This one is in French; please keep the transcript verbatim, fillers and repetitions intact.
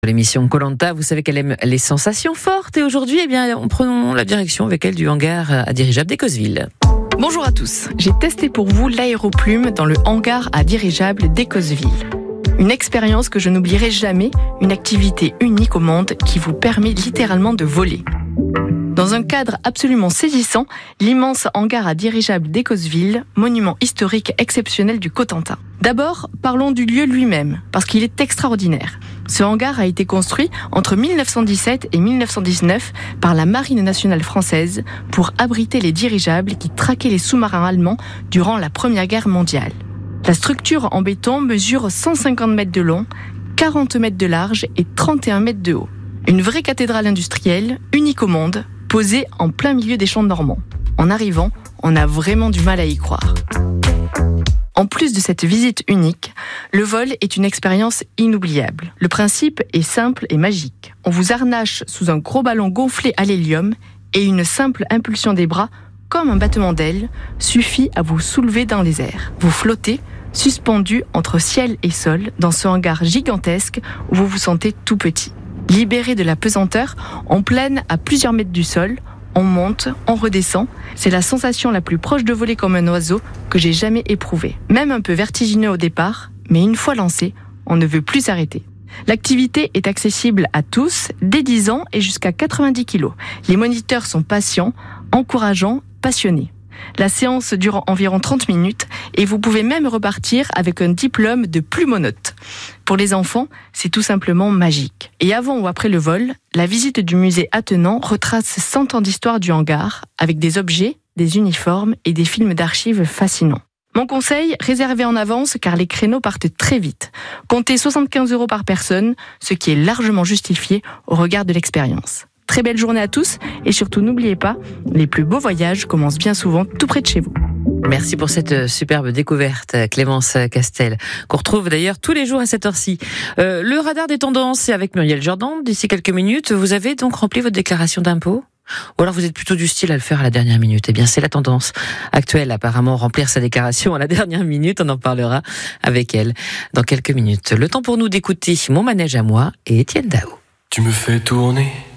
L'émission Koh Lanta, vous savez qu'elle aime les sensations fortes et aujourd'hui, eh bien, on prenons la direction avec elle du hangar à dirigeable d'Écosville. Bonjour à tous, j'ai testé pour vous l'aéroplume dans le hangar à dirigeable d'Écosville. Une expérience que je n'oublierai jamais, une activité unique au monde qui vous permet littéralement de voler. Dans un cadre absolument saisissant, l'immense hangar à dirigeable d'Écosville, monument historique exceptionnel du Cotentin. D'abord, parlons du lieu lui-même, parce qu'il est extraordinaire. Ce hangar a été construit entre mille neuf cent dix-sept et mille neuf cent dix-neuf par la Marine nationale française pour abriter les dirigeables qui traquaient les sous-marins allemands durant la Première Guerre mondiale. La structure en béton mesure cent cinquante mètres de long, quarante mètres de large et trente et un mètres de haut. Une vraie cathédrale industrielle, unique au monde, posée en plein milieu des champs normands. En arrivant, on a vraiment du mal à y croire. En plus de cette visite unique, le vol est une expérience inoubliable. Le principe est simple et magique. On vous harnache sous un gros ballon gonflé à l'hélium et une simple impulsion des bras, comme un battement d'ailes, suffit à vous soulever dans les airs. Vous flottez, suspendu entre ciel et sol, dans ce hangar gigantesque où vous vous sentez tout petit. Libéré de la pesanteur, on plane à plusieurs mètres du sol, on monte, on redescend. C'est la sensation la plus proche de voler comme un oiseau que j'ai jamais éprouvée. Même un peu vertigineux au départ, mais une fois lancé, on ne veut plus s'arrêter. L'activité est accessible à tous, dès dix ans et jusqu'à quatre-vingt-dix kilos. Les moniteurs sont patients, encourageants, passionnés. La séance dure environ trente minutes et vous pouvez même repartir avec un diplôme de plumonote. Pour les enfants, c'est tout simplement magique. Et avant ou après le vol, la visite du musée attenant retrace cent ans d'histoire du hangar avec des objets, des uniformes et des films d'archives fascinants. Mon conseil, réservez en avance car les créneaux partent très vite. Comptez soixante-quinze euros par personne, ce qui est largement justifié au regard de l'expérience. Très belle journée à tous et surtout n'oubliez pas, les plus beaux voyages commencent bien souvent tout près de chez vous. Merci pour cette superbe découverte, Clémence Castel, qu'on retrouve d'ailleurs tous les jours à cette heure-ci. Euh, le radar des tendances, c'est avec Muriel Jordan. D'ici quelques minutes, vous avez donc rempli votre déclaration d'impôt ? Ou alors vous êtes plutôt du style à le faire à la dernière minute? Eh bien, c'est la tendance actuelle, apparemment, remplir sa déclaration à la dernière minute. On en parlera avec elle dans quelques minutes. Le temps pour nous d'écouter Mon manège à moi et Étienne Dao. Tu me fais tourner